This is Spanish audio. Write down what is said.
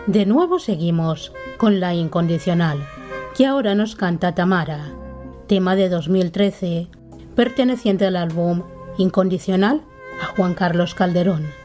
De nuevo seguimos con La Incondicional, que ahora nos canta Tamara, tema de 2013, perteneciente al álbum Incondicional a Juan Carlos Calderón.